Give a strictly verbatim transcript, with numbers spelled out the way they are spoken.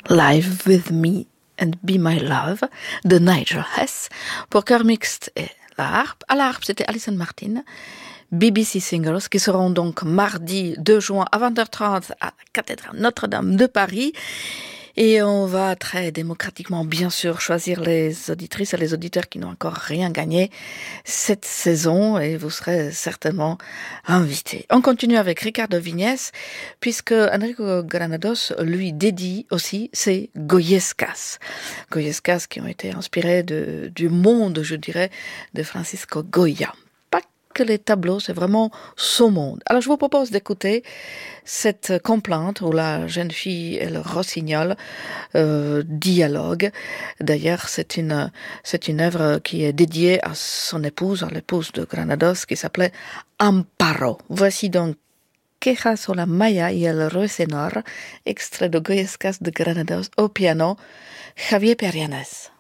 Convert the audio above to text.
Live with Me and Be My Love de Nigel Hess pour chœur mixte et la harpe. À la harpe, c'était Alison Martin. B B C Singers qui seront donc mardi deux juin à vingt heures trente à la cathédrale Notre-Dame de Paris. Et on va très démocratiquement, bien sûr, choisir les auditrices et les auditeurs qui n'ont encore rien gagné cette saison et vous serez certainement invités. On continue avec Ricardo Viñes puisque Enrico Granados lui dédie aussi ses Goyescas. Goyescas qui ont été inspirés de, du monde, je dirais, de Francisco Goya. Que les tableaux, c'est vraiment son monde. Alors, je vous propose d'écouter cette complainte où la jeune fille et le rossignol euh, dialoguent. D'ailleurs, c'est une, c'est une œuvre qui est dédiée à son épouse, à l'épouse de Granados, qui s'appelait Amparo. Voici donc Queja sur la Maya y el Ruiseñor, extrait de Goyescas de Granados au piano, Javier Perianes.